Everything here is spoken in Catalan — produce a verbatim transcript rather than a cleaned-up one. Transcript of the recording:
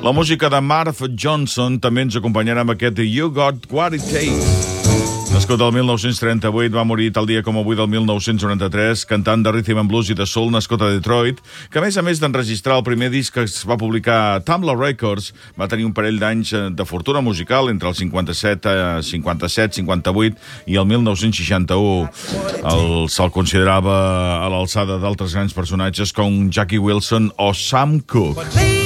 La música de Marv Johnson també ens acompanyarà amb aquest You Got What It Takes. Nascut el mil nou-cents trenta-vuit, va morir tal dia com avui del mil nou-cents noranta-tres, cantant de rhythm and blues i de soul, nascut a Detroit, que a més a més d'enregistrar el primer disc que es va publicar a Tamla Records, va tenir un parell d'anys de fortuna musical entre el cinquanta-set, cinquanta-set, cinquanta-vuit i el mil nou-cents seixanta-u. El, se'l considerava a l'alçada d'altres grans personatges com Jackie Wilson o Sam Cooke.